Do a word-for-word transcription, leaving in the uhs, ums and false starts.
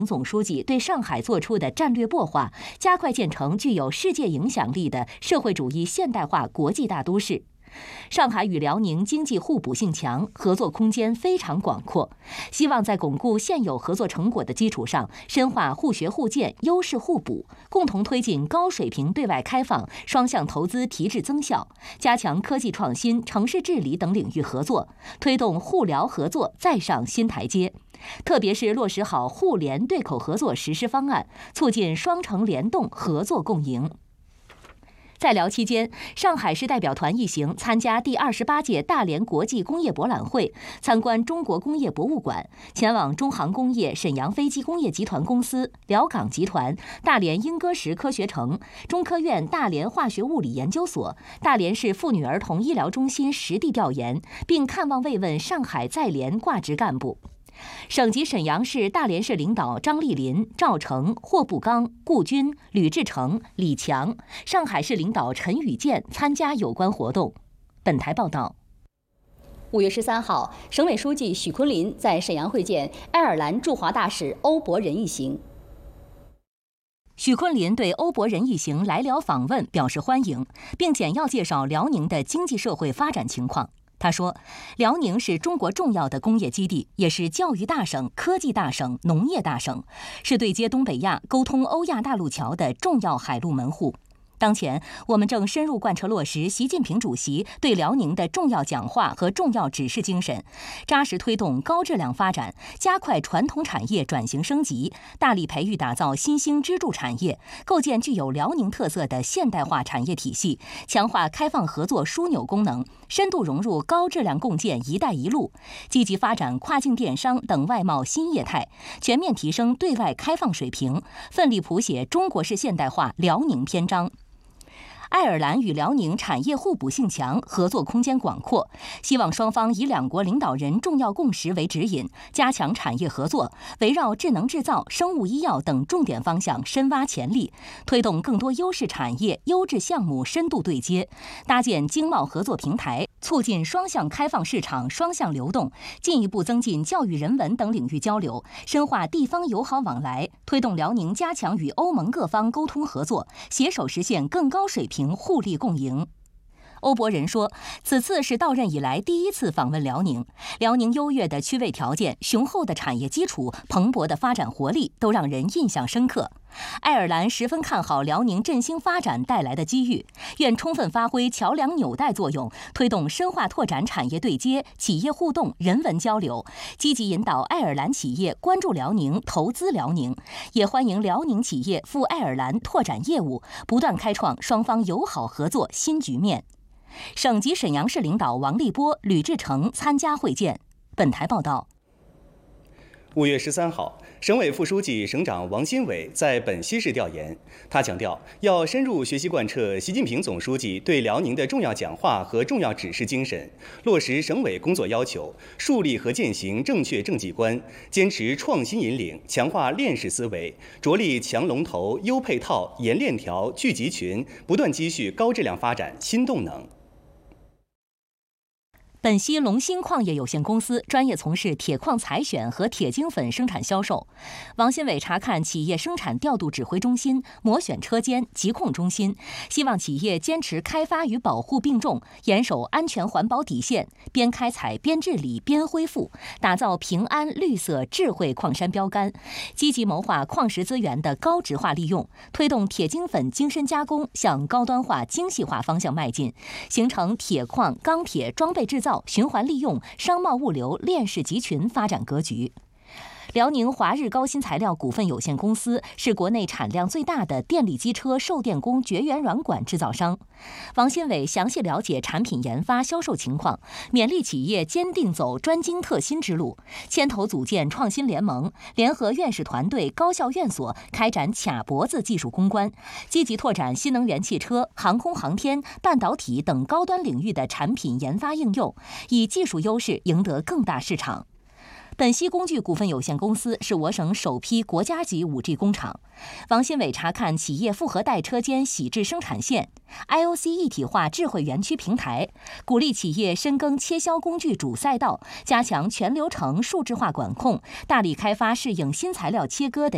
总书记对上海作出的战略擘画，加快建成具有世界影响力的社会主义现代化国际大都市。上海与辽宁经济互补性强，合作空间非常广阔。希望在巩固现有合作成果的基础上，深化互学互鉴、优势互补，共同推进高水平对外开放、双向投资提质增效，加强科技创新、城市治理等领域合作，推动互辽合作再上新台阶。特别是落实好互联对口合作实施方案，促进双城联动、合作共赢。在辽期间，上海市代表团一行参加第二十八届大连国际工业博览会，参观中国工业博物馆，前往中航工业、沈阳飞机工业集团公司、辽港集团、大连英歌石科学城、中科院大连化学物理研究所、大连市妇女儿童医疗中心实地调研，并看望慰问上海在联挂职干部。省级沈阳市、大连市领导张丽林、赵成、霍步刚、顾军、吕志成、李强，上海市领导陈宇健参加有关活动。本台报道。 五月十三号，省委书记许昆林在沈阳会见爱尔兰驻华大使欧博仁一行。 许昆林对欧博仁一行来辽访问表示欢迎，并简要介绍辽宁的经济社会发展情况。他说，辽宁是中国重要的工业基地，也是教育大省、科技大省、农业大省，是对接东北亚、沟通欧亚大陆桥的重要海陆门户。当前，我们正深入贯彻落实习近平主席对辽宁的重要讲话和重要指示精神，扎实推动高质量发展，加快传统产业转型升级，大力培育打造新兴支柱产业，构建具有辽宁特色的现代化产业体系，强化开放合作枢纽功能，深度融入高质量共建“一带一路”，积极发展跨境电商等外贸新业态，全面提升对外开放水平，奋力谱写中国式现代化辽宁篇章。爱尔兰与辽宁产业互补性强，合作空间广阔，希望双方以两国领导人重要共识为指引，加强产业合作，围绕智能制造、生物医药等重点方向深挖潜力，推动更多优势产业、优质项目深度对接，搭建经贸合作平台，促进双向开放市场双向流动，进一步增进教育人文等领域交流，深化地方友好往来，推动辽宁加强与欧盟各方沟通合作，携手实现更高水平互利共赢。欧博仁说，此次是到任以来第一次访问辽宁，辽宁优越的区位条件、雄厚的产业基础、蓬勃的发展活力都让人印象深刻。爱尔兰十分看好辽宁振兴发展带来的机遇，愿充分发挥桥梁纽带作用，推动深化拓展产业对接、企业互动、人文交流，积极引导爱尔兰企业关注辽宁、投资辽宁，也欢迎辽宁企业赴爱尔兰拓展业务，不断开创双方友好合作新局面。省级沈阳市领导王立波、吕志成参加会见。本台报道。 五月十三号，省委副书记、省长王新伟在本溪市调研。他强调，要深入学习贯彻习近平总书记对辽宁的重要讲话和重要指示精神，落实省委工作要求，树立和践行正确政绩观，坚持创新引领，强化链式思维，着力强龙头、优配套、严链条、聚集群，不断积蓄高质量发展新动能。 本溪龙兴矿业有限公司专业从事铁矿采选和铁精粉生产销售。王新伟查看企业生产调度指挥中心、模选车间、疾控中心，希望企业坚持开发与保护并重，严守安全环保底线，边开采边治理边恢复，打造平安、绿色、智慧矿山标杆，积极谋划矿石资源的高质化利用，推动铁精粉精深加工向高端化、精细化方向迈进，形成铁矿、钢铁装备制造、循环利用、商贸物流链式集群发展格局。辽宁华日高新材料股份有限公司是国内产量最大的电力机车受电工绝缘软管制造商。王新伟详细了解产品研发销售情况，勉励企业坚定走专精特新之路，牵头组建创新联盟，联合院士团队、高校院所开展卡脖子技术攻关，积极拓展新能源汽车、航空航天、半导体等高端领域的产品研发应用，以技术优势赢得更大市场。本溪工具股份有限公司是我省首批国家级 五 G 工厂。王新伟查看企业复合带车间洗制生产线、I O C 一体化智慧园区平台，鼓励企业深耕切削工具主赛道，加强全流程数字化管控，大力开发适应新材料切割的